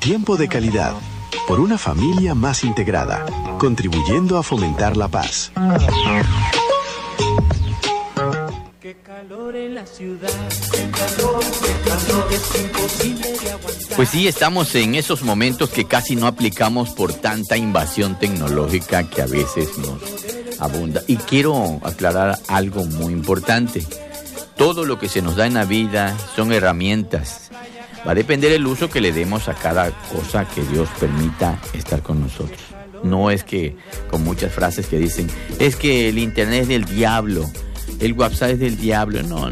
tiempo de calidad, por una familia más integrada, contribuyendo a fomentar la paz. Qué calor en la ciudad, qué calor es imposible de aguantar. Pues sí, estamos en esos momentos que casi no aplicamos por tanta invasión tecnológica que a veces nos abunda. Y quiero aclarar algo muy importante. Todo lo que se nos da en la vida son herramientas. Va a depender el uso que le demos a cada cosa que Dios permita estar con nosotros. No es que, con muchas frases que dicen, es que el internet es del diablo, el WhatsApp es del diablo. No.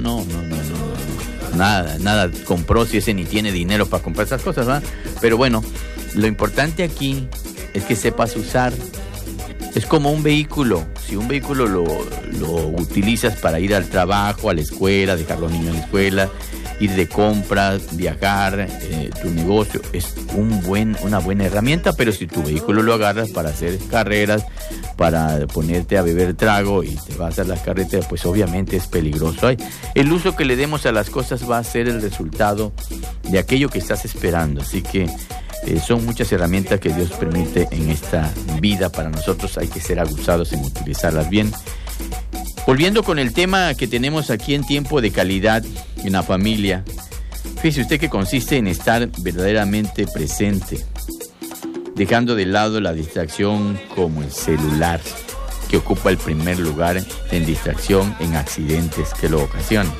Nada compró si ese ni tiene dinero para comprar esas cosas, ¿verdad? Pero bueno, lo importante aquí es que sepas usar. Es como un vehículo. Si un vehículo lo utilizas para ir al trabajo, a la escuela, dejar a los niños en la escuela, ir de compras, viajar, tu negocio, es una buena herramienta. Pero si tu vehículo lo agarras para hacer carreras, para ponerte a beber trago y te vas a las carreteras, pues obviamente es peligroso. El uso que le demos a las cosas va a ser el resultado de aquello que estás esperando. Así que son muchas herramientas que Dios permite en esta vida para nosotros. Hay que ser aguzados en utilizarlas bien. Volviendo con el tema que tenemos aquí en tiempo de calidad en la familia, fíjese usted que consiste en estar verdaderamente presente, dejando de lado la distracción como el celular, que ocupa el primer lugar en distracción, en accidentes que lo ocasionan.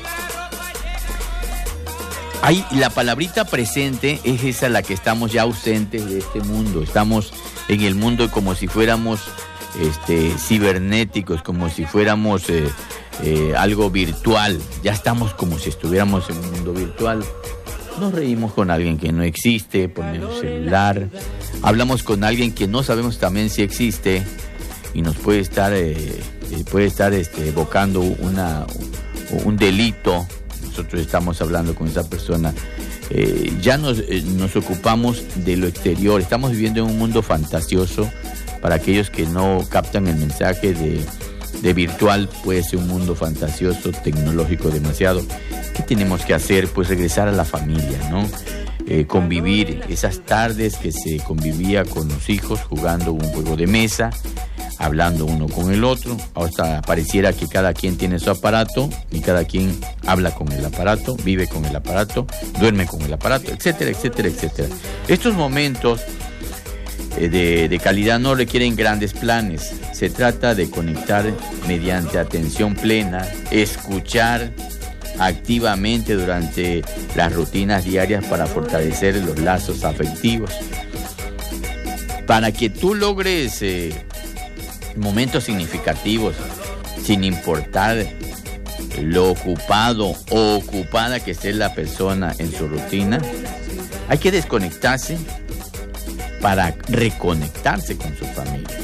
La palabrita presente es esa la que estamos ya ausentes de este mundo. Estamos en el mundo como si fuéramos cibernéticos, como si fuéramos algo virtual. Ya estamos como si estuviéramos en un mundo virtual. Nos reímos con alguien que no existe, ponemos celular, hablamos con alguien que no sabemos también si existe y nos puede estar evocando un delito. Nosotros estamos hablando con esa persona. Ya nos ocupamos de lo exterior. Estamos viviendo en un mundo fantasioso. Para aquellos que no captan el mensaje de virtual, puede ser un mundo fantasioso, tecnológico demasiado. ¿Qué tenemos que hacer? Pues regresar a la familia, ¿no? Convivir. Esas tardes que se convivía con los hijos jugando un juego de mesa, hablando uno con el otro. Hasta pareciera que cada quien tiene su aparato y cada quien habla con el aparato, vive con el aparato, duerme con el aparato, etcétera, etcétera, etcétera. Estos momentos de calidad no requieren grandes planes. Se trata de conectar mediante atención plena, escuchar activamente durante las rutinas diarias para fortalecer los lazos afectivos. Para que tú logres momentos significativos, sin importar lo ocupado o ocupada que esté la persona en su rutina, hay que desconectarse para reconectarse con su familia.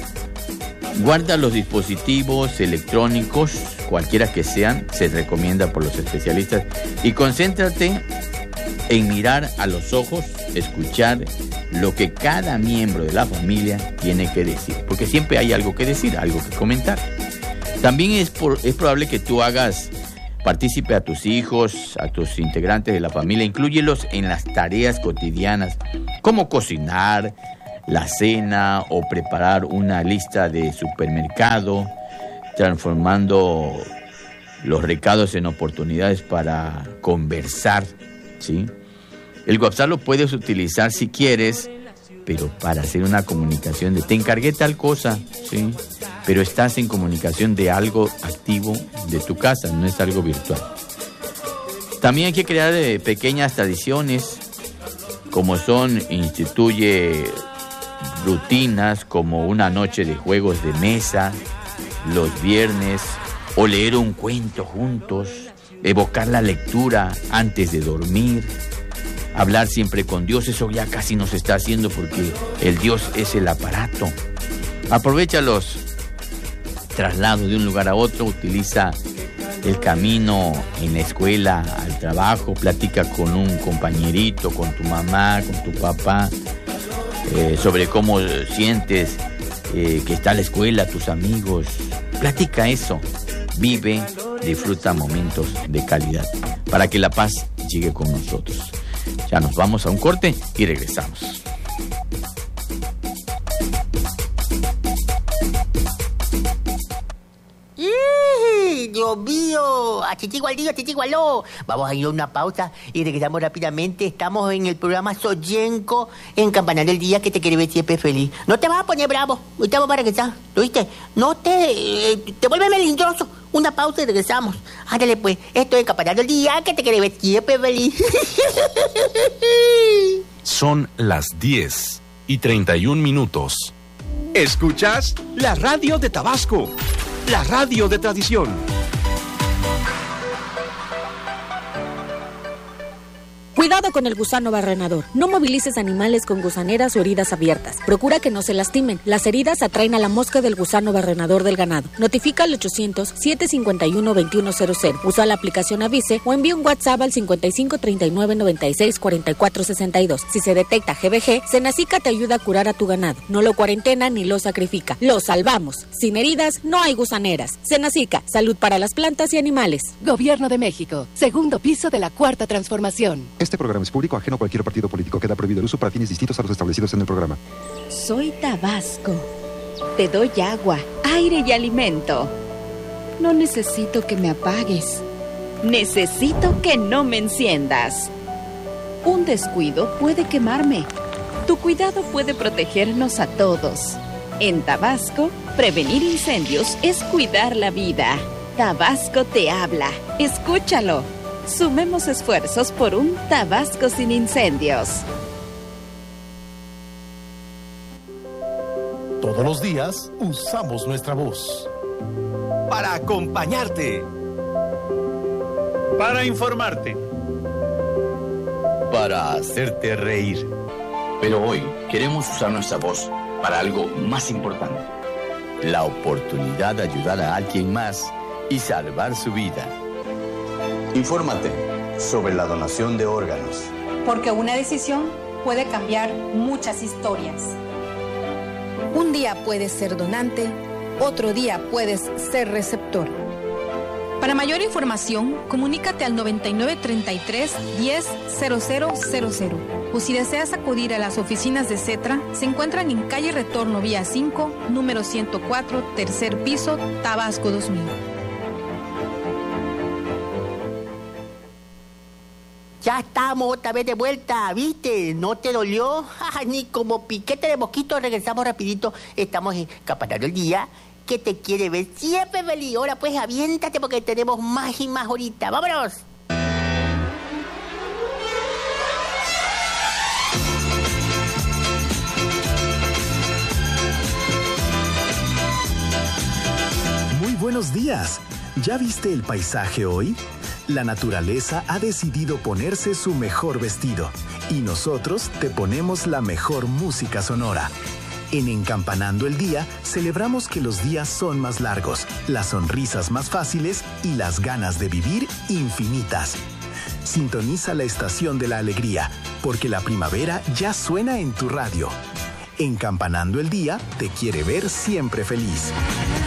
Guarda los dispositivos electrónicos, cualquiera que sean, se recomienda por los especialistas, y concéntrate en mirar a los ojos, escuchar lo que cada miembro de la familia tiene que decir, porque siempre hay algo que decir, algo que comentar. También es probable que tú hagas partícipe a tus hijos, a tus integrantes de la familia, inclúyelos en las tareas cotidianas, como cocinar, la cena o preparar una lista de supermercado, transformando los recados en oportunidades para conversar, ¿sí? El WhatsApp lo puedes utilizar si quieres, pero para hacer una comunicación de te encargué tal cosa, ¿sí? Pero estás en comunicación de algo activo de tu casa, no es algo virtual. También hay que crear pequeñas tradiciones, como instituye rutinas como una noche de juegos de mesa los viernes, o leer un cuento juntos, evocar la lectura antes de dormir, hablar siempre con Dios. Eso ya casi no se está haciendo porque el Dios es el aparato. Aprovecha los traslados de un lugar a otro, utiliza el camino en la escuela al trabajo, platica con un compañerito, con tu mamá, con tu papá, sobre cómo sientes que está la escuela, tus amigos. Platica eso, vive, disfruta momentos de calidad para que la paz llegue con nosotros. Ya nos vamos a un corte y regresamos. Dios mío, achiticualó. Vamos a ir a una pausa y regresamos rápidamente. Estamos en el programa Soyenco en Campanando el Día, que te quiere ver siempre feliz. No te vas a poner bravo, ahorita vamos a regresar, ¿lo viste? No te vuelve melindroso. Una pausa y regresamos. Ándale pues, esto es Campanando el Día, que te quiere ver siempre feliz. Son las 10:31. ¿Escuchas? La radio de Tabasco, la radio de tradición. Cuidado con el gusano barrenador. No movilices animales con gusaneras o heridas abiertas. Procura que no se lastimen. Las heridas atraen a la mosca del gusano barrenador del ganado. Notifica al 800-751-2100. Usa la aplicación Avise o envía un WhatsApp al 55 39 96 44 62. Si se detecta GBG, Senacica te ayuda a curar a tu ganado. No lo cuarentena ni lo sacrifica. Lo salvamos. Sin heridas no hay gusaneras. Senacica, salud para las plantas y animales. Gobierno de México. Segundo piso de la Cuarta Transformación. Este programa es público, ajeno a cualquier partido político. Queda prohibido el uso para fines distintos a los establecidos en el programa. Soy Tabasco. Te doy agua, aire y alimento. No necesito que me apagues. Necesito que no me enciendas. Un descuido puede quemarme. Tu cuidado puede protegernos a todos. En Tabasco, prevenir incendios es cuidar la vida. Tabasco te habla. Escúchalo. Sumemos esfuerzos por un Tabasco sin incendios. Todos los días usamos nuestra voz. Para acompañarte. Para informarte. Para hacerte reír. Pero hoy queremos usar nuestra voz para algo más importante. La oportunidad de ayudar a alguien más y salvar su vida. Infórmate sobre la donación de órganos. Porque una decisión puede cambiar muchas historias. Un día puedes ser donante, otro día puedes ser receptor. Para mayor información, comunícate al 9933 10 0000. O si deseas acudir a las oficinas de CETRA, se encuentran en calle Retorno Vía 5, número 104, tercer piso, Tabasco 2000. Ya estamos otra vez de vuelta, ¿viste? ¿No te dolió? Ni como piquete de mosquito. Regresamos rapidito. Estamos en Campanando el Día, que te quiere ver siempre feliz. Ahora pues aviéntate porque tenemos más y más ahorita. ¡Vámonos! Muy buenos días. ¿Ya viste el paisaje hoy? La naturaleza ha decidido ponerse su mejor vestido y nosotros te ponemos la mejor música sonora. En Encampanando el Día celebramos que los días son más largos, las sonrisas más fáciles y las ganas de vivir infinitas. Sintoniza la estación de la alegría, porque la primavera ya suena en tu radio. Encampanando el Día te quiere ver siempre feliz.